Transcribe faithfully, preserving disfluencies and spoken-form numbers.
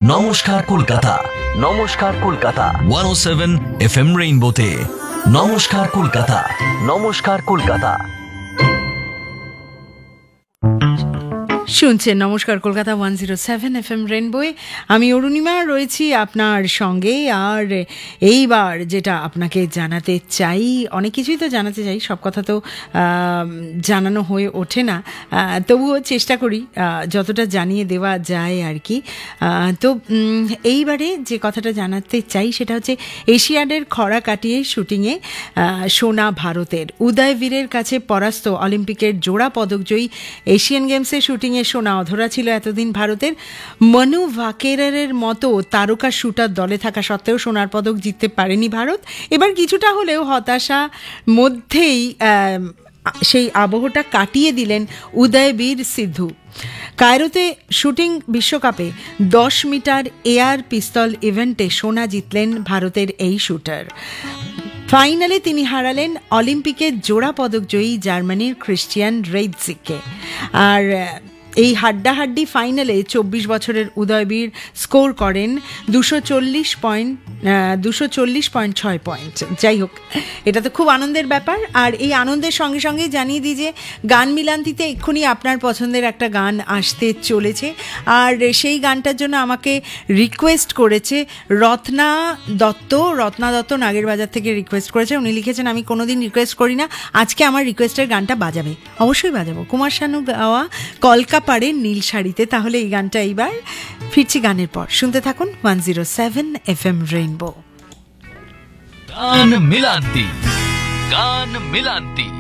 নমস্কার কলকাতা, নমস্কার কলকাতা একশো সাত এফএম রেইনবোতে। নমস্কার কলকাতা, নমস্কার কলকাতা। শুনছেন নমস্কার Kolkata one zero seven F M রেনবোয়ে। আমি অরুণিমা রয়েছি আপনার সঙ্গে। আর এইবার যেটা আপনাকে জানাতে চাই, অনেক কিছুই তো জানাতে চাই, সব কথা তো জানানো হয়ে ওঠে না, তবুও চেষ্টা করি যতটা জানিয়ে দেওয়া যায় আর কি। তো এইবারে যে কথাটা জানাতে চাই সেটা হচ্ছে এশিয়াডের খরা কাটিয়ে শুটিংয়ে সোনা ভারতের। উদয়বীরের কাছে পরাস্ত অলিম্পিকের জোড়া পদকজয়ী এশিয়ান গেমসে শুটিংয়ে সোনা অধরা ছিল এতদিন ভারতের। মনু ভাকেরের মতো তারকা শুটার দলে থাকা সত্ত্বেও সোনার পদক জিততে পারেনি ভারত। এবার কিছুটা হলেও হতাশা মধ্যেই সেই আবহটা কাটিয়ে দিলেন উদয়বীর সিদ্ধু। কায়রোতে শুটিং বিশ্বকাপে দশ মিটার এয়ার পিস্তল ইভেন্টে সোনা জিতলেন ভারতের এই শুটার। ফাইনালে তিনি হারালেন অলিম্পিকের জোড়া পদকজয়ী জার্মানির ক্রিশ্চিয়ান রেইৎজিগকে। আর এই হাড্ডাহাড্ডি ফাইনালে চব্বিশ বছরের উদয়বীর স্কোর করেন দুশো চল্লিশ পয়েন্ট দুশো চল্লিশ পয়েন্ট ছয় পয়েন্ট। যাই হোক, এটা তো খুব আনন্দের ব্যাপার। আর এই আনন্দের সঙ্গে সঙ্গে জানিয়ে দিই যে গান মিলান্তিতে এক্ষুনি আপনার পছন্দের একটা গান আসতে চলেছে। আর সেই গানটার জন্য আমাকে রিকোয়েস্ট করেছে রত্না দত্ত। রত্না দত্ত নাগেরবাজার থেকে রিকোয়েস্ট করেছে। উনি লিখেছেন, আমি কোনোদিন রিকোয়েস্ট করি না, আজকে আমার রিকোয়েস্টের গানটা বাজাবে। অবশ্যই বাজাবো, কুমার শানু গাওয়া কলকা পাড়ে নীল শাড়িতে। তাহলে এই গানটা এইবার ফিরছি গানের পর। শুনতে থাকুন one zero seven F M rainbow. গান মিলান্তি, গান মিলান্তি।